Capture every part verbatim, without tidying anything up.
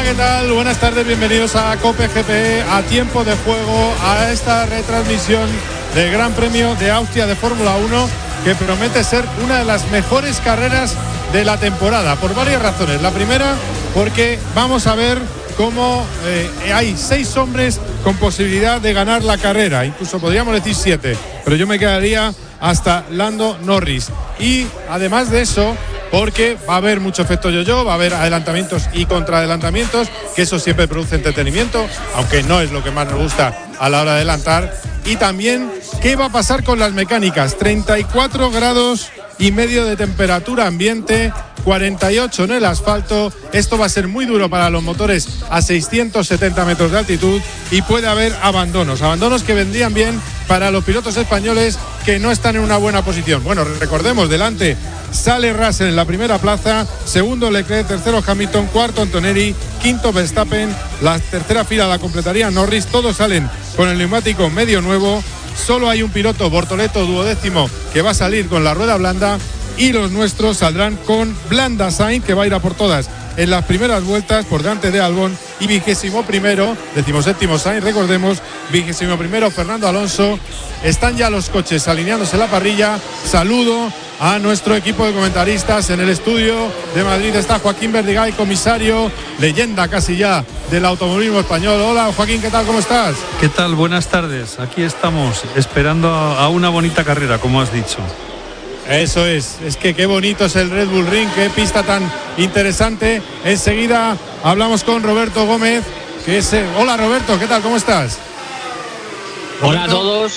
¿qué tal? Buenas tardes, bienvenidos a COPE G P, a tiempo de juego, a esta retransmisión del Gran Premio de Austria de Fórmula uno, que promete ser una de las mejores carreras de la temporada, por varias razones. La primera, porque vamos a ver cómo eh, hay seis hombres con posibilidad de ganar la carrera, incluso podríamos decir siete, pero yo me quedaría hasta Lando Norris. Y además de eso, porque va a haber mucho efecto yo-yo, va a haber adelantamientos y contraadelantamientos, que eso siempre produce entretenimiento, aunque no es lo que más nos gusta a la hora de adelantar. Y también, ¿qué va a pasar con las mecánicas? treinta y cuatro grados y medio de temperatura ambiente, cuarenta y ocho en el asfalto. Esto va a ser muy duro para los motores a seiscientos setenta metros de altitud, y puede haber abandonos, abandonos que vendrían bien para los pilotos españoles que no están en una buena posición. Bueno, recordemos, delante sale Russell en la primera plaza, segundo Leclerc, tercero Hamilton, cuarto Antonelli, quinto Verstappen, la tercera fila la completaría Norris. Todos salen con el neumático medio nuevo, solo hay un piloto, Bortoleto, duodécimo, que va a salir con la rueda blanda, y los nuestros saldrán con blanda. Sainz, que va a ir a por todas en las primeras vueltas por delante de Albon, y vigésimo primero, decimoséptimo Sainz, recordemos, vigésimo primero Fernando Alonso. Están ya los coches alineándose en la parrilla. Saludo a nuestro equipo de comentaristas. En el estudio de Madrid está Joaquín Verdigay, comisario, leyenda casi ya del automovilismo español. Hola Joaquín, ¿qué tal? ¿Cómo estás? ¿Qué tal? Buenas tardes. Aquí estamos esperando a una bonita carrera, como has dicho. Eso es, es que qué bonito es el Red Bull Ring, qué pista tan interesante. Enseguida hablamos con Roberto Gómez, que es... Hola Roberto, ¿qué tal? ¿Cómo estás? Roberto. Hola a todos.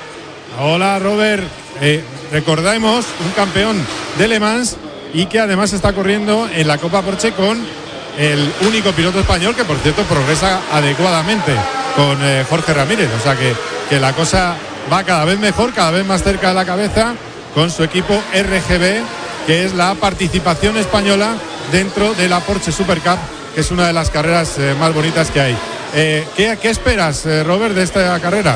Hola Robert, eh, recordemos un campeón de Le Mans, y que además está corriendo en la Copa Porsche con el único piloto español que, por cierto, progresa adecuadamente con eh, Jorge Ramírez. O sea que, que la cosa va cada vez mejor, cada vez más cerca de la cabeza, con su equipo R G B, que es la participación española dentro de la Porsche Super Cup, que es una de las carreras eh, más bonitas que hay. Eh, ¿qué, ¿Qué esperas, eh, Robert, de esta carrera?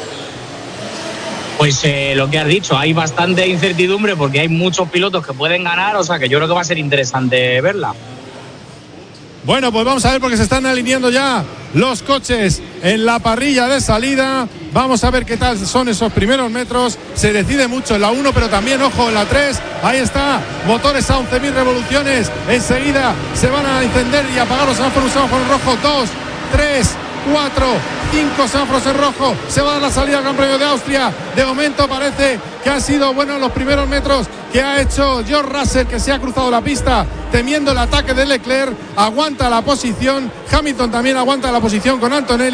Pues eh, lo que has dicho, hay bastante incertidumbre porque hay muchos pilotos que pueden ganar, o sea que yo creo que va a ser interesante verla. Bueno, pues vamos a ver, porque se están alineando ya los coches en la parrilla de salida. Vamos a ver qué tal son esos primeros metros. Se decide mucho en la uno, pero también, ojo, en la tres. Ahí está, motores a once mil revoluciones. Enseguida se van a encender y apagar los semáforos, semáforos rojos. Dos, tres, cuatro, cinco semáforos en rojo. Se va a dar la salida al Gran Premio de Austria. De momento parece que han sido buenos los primeros metros que ha hecho George Russell, que se ha cruzado la pista temiendo el ataque de Leclerc. Aguanta la posición. Hamilton también aguanta la posición con Antonelli.